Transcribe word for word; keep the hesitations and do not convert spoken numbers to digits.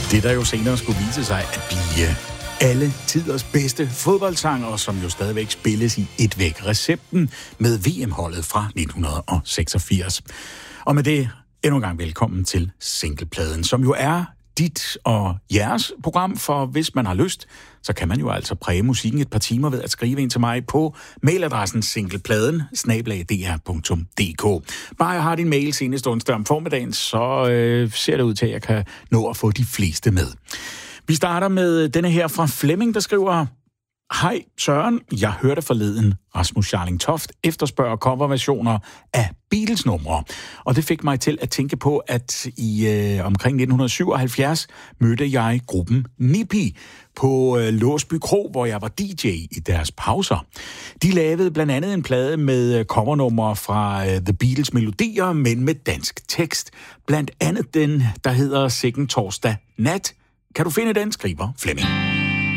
Det, der jo senere skulle vise sig at blive alle tiders bedste fodboldsang, og som jo stadigvæk spilles i et væk recepten med V M-holdet fra nitten seksogfirs. Og med det endnu en gang velkommen til Singlepladen, som jo er dit og jeres program, for hvis man har lyst, så kan man jo altså præge musikken et par timer ved at skrive ind til mig på mailadressen singlepladen snabel-a d r punktum d k. Bare jeg har din mail senest onsdag om formiddagen, så øh, ser det ud til, at jeg kan nå at få de fleste med. Vi starter med denne her fra Flemming, der skriver: Hej Søren, jeg hørte forleden Rasmus Scharling Toft efterspørger coverversioner af Beatles-numre. Og det fik mig til at tænke på, at i øh, omkring nitten syvoghalvfjerds mødte jeg gruppen Nippy på øh, Låsby Kro, hvor jeg var D J i deres pauser. De lavede blandt andet en plade med covernumre fra øh, The Beatles melodier, men med dansk tekst. Blandt andet den, der hedder Sikken Torsdag Nat. Kan du finde den, skriver Flemming.